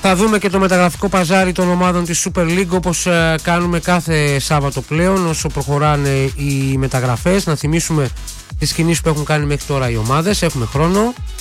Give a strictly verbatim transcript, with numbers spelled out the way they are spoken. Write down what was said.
Θα δούμε και το μεταγραφικό παζάρι των ομάδων της Super League, όπως ε, κάνουμε κάθε Σάββατο πλέον όσο προχωράνε οι μεταγραφές. Να θυμίσουμε τις κινήσεις που έχουν κάνει μέχρι τώρα οι ομάδες. Έχουμε χρόνο.